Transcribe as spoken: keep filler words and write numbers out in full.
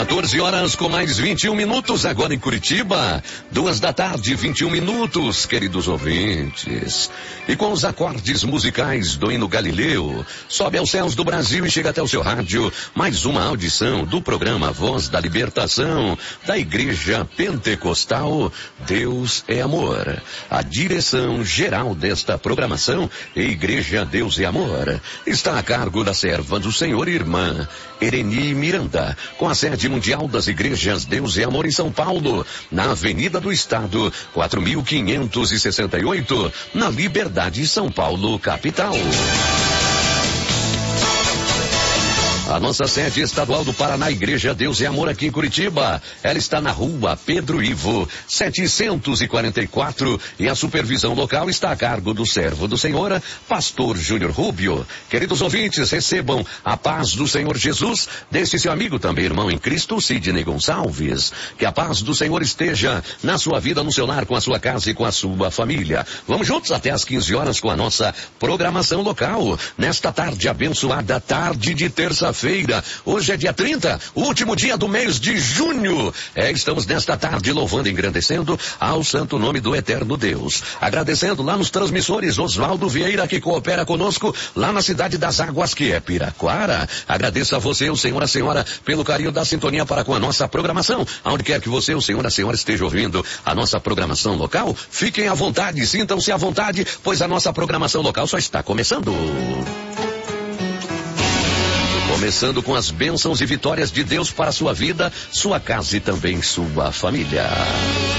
quatorze horas com mais vinte e um minutos agora em Curitiba. Duas da tarde, vinte e um minutos, queridos ouvintes. E com os acordes musicais do hino Galileu, sobe aos céus do Brasil e chega até o seu rádio mais uma audição do programa Voz da Libertação da Igreja Pentecostal Deus é Amor. A direção geral desta programação, Igreja Deus é Amor, está a cargo da serva do Senhor, irmã Ereni Miranda, com a sede mundial das igrejas Deus é Amor em São Paulo, na Avenida do Estado, quatro mil quinhentos e sessenta e oito, na Liberdade, São Paulo, capital. A nossa sede estadual do Paraná, Igreja Deus é Amor, aqui em Curitiba. Ela está na rua Pedro Ivo, setecentos e quarenta e quatro, e a supervisão local está a cargo do servo do Senhor, pastor Júnior Rubio. Queridos ouvintes, recebam a paz do Senhor Jesus desse seu amigo também, irmão em Cristo, Sidney Gonçalves. Que a paz do Senhor esteja na sua vida, no seu lar, com a sua casa e com a sua família. Vamos juntos até às quinze horas com a nossa programação local. Nesta tarde abençoada, tarde de terça-feira. Feira. Hoje é dia trinta, o último dia do mês de junho. É, estamos nesta tarde louvando e engrandecendo ao santo nome do eterno Deus. Agradecendo lá nos transmissores Oswaldo Vieira, que coopera conosco lá na cidade das Águas, que é Piraquara. Agradeço a você, o senhor, a senhora, pelo carinho da sintonia para com a nossa programação. Aonde quer que você, o senhor, a senhora, esteja ouvindo a nossa programação local, fiquem à vontade, sintam-se à vontade, pois a nossa programação local só está começando. Começando com as bênçãos e vitórias de Deus para a sua vida, sua casa e também sua família.